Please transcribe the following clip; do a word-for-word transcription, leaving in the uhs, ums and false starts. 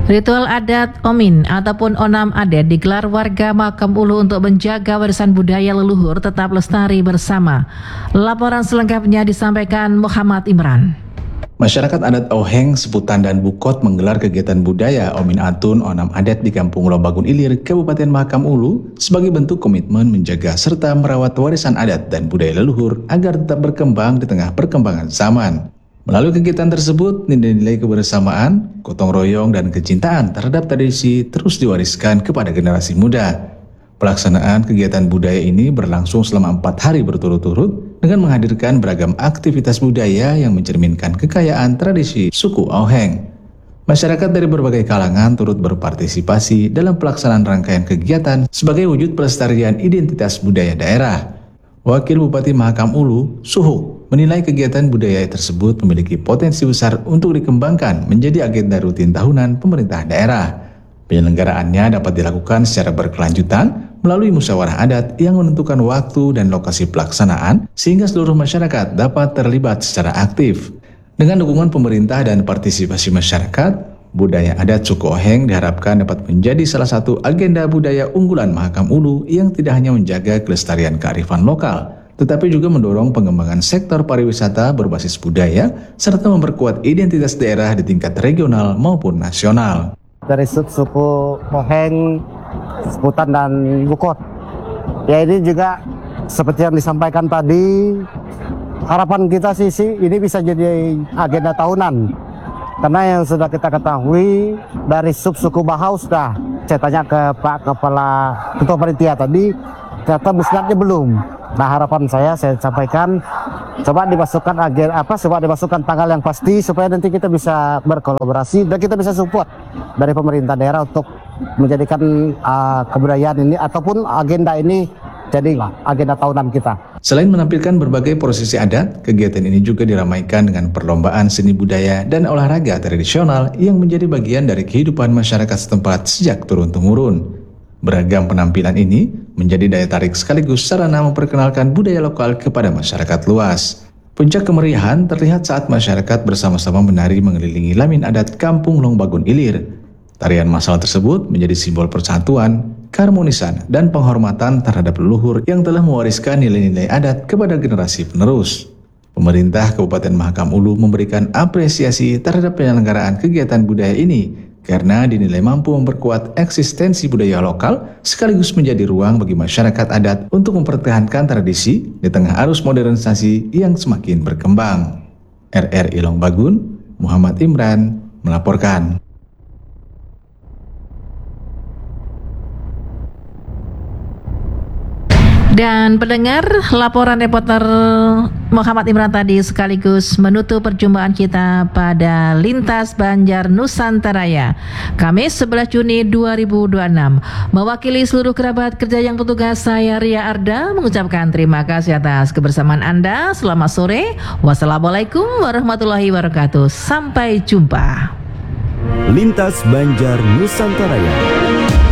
Ritual adat Omin ataupun Onam Adet digelar warga Makam Ulu untuk menjaga warisan budaya leluhur tetap lestari bersama. Laporan selengkapnya disampaikan Muhammad Imran. Masyarakat adat Oheng, Seputan, dan Bukot menggelar kegiatan budaya Omin Atun Onam Adet di Kampung Lobagun Ilir, Kabupaten Makam Ulu sebagai bentuk komitmen menjaga serta merawat warisan adat dan budaya leluhur agar tetap berkembang di tengah perkembangan zaman. Melalui kegiatan tersebut, nilai-nilai kebersamaan, gotong royong, dan kecintaan terhadap tradisi terus diwariskan kepada generasi muda. Pelaksanaan kegiatan budaya ini berlangsung selama empat hari berturut-turut dengan menghadirkan beragam aktivitas budaya yang mencerminkan kekayaan tradisi suku Oheng. Masyarakat dari berbagai kalangan turut berpartisipasi dalam pelaksanaan rangkaian kegiatan sebagai wujud pelestarian identitas budaya daerah. Wakil Bupati Mahakam Ulu, Suhuk, menilai kegiatan budaya tersebut memiliki potensi besar untuk dikembangkan menjadi agenda rutin tahunan pemerintah daerah. Penyelenggaraannya dapat dilakukan secara berkelanjutan melalui musyawarah adat yang menentukan waktu dan lokasi pelaksanaan sehingga seluruh masyarakat dapat terlibat secara aktif. Dengan dukungan pemerintah dan partisipasi masyarakat, budaya adat suku Oheng diharapkan dapat menjadi salah satu agenda budaya unggulan Mahakam Ulu yang tidak hanya menjaga kelestarian kearifan lokal, tetapi juga mendorong pengembangan sektor pariwisata berbasis budaya serta memperkuat identitas daerah di tingkat regional maupun nasional. Dari suku Oheng, Seputan, dan Bukot. Ya, ini juga seperti yang disampaikan tadi, harapan kita sih, sih ini bisa jadi agenda tahunan. Karena yang sudah kita ketahui dari sub suku Bahau sudah, saya tanya ke Pak Kepala Ketua Panitia tadi, ternyata musnahnya belum. Nah, harapan saya saya sampaikan coba dimasukkan agen apa coba dimasukkan tanggal yang pasti supaya nanti kita bisa berkolaborasi dan kita bisa support dari pemerintah daerah untuk menjadikan uh, kebudayaan ini ataupun agenda ini jadi agenda tahunan kita. Selain menampilkan berbagai prosesi adat, kegiatan ini juga diramaikan dengan perlombaan seni budaya dan olahraga tradisional yang menjadi bagian dari kehidupan masyarakat setempat sejak turun-temurun. Beragam penampilan ini menjadi daya tarik sekaligus sarana memperkenalkan budaya lokal kepada masyarakat luas. Puncak kemeriahan terlihat saat masyarakat bersama-sama menari mengelilingi lamin adat Kampung Lobagun Ilir. Tarian massal tersebut menjadi simbol persatuan, keharmonisan, dan penghormatan terhadap leluhur yang telah mewariskan nilai-nilai adat kepada generasi penerus. Pemerintah Kabupaten Mahakam Ulu memberikan apresiasi terhadap penyelenggaraan kegiatan budaya ini karena dinilai mampu memperkuat eksistensi budaya lokal sekaligus menjadi ruang bagi masyarakat adat untuk mempertahankan tradisi di tengah arus modernisasi yang semakin berkembang. R R I Lobagun, Muhammad Imran melaporkan. Dan pendengar, laporan reporter Muhammad Imran tadi sekaligus menutup perjumpaan kita pada Lintas Banjar Nusantaraya Kamis sebelas Juni dua ribu dua puluh enam. Mewakili seluruh kerabat kerja yang petugas, saya Ria Arda mengucapkan terima kasih atas kebersamaan Anda. Selamat sore. Wassalamualaikum warahmatullahi wabarakatuh. Sampai jumpa. Lintas Banjar Nusantaraya.